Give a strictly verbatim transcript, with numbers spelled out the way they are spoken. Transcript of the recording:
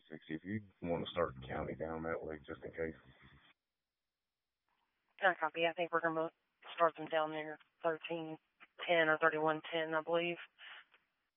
sixty if you want to start the county down that way, just in case. Can I copy? I think we're going to start them down there thirteen ten or thirty-one ten, I believe.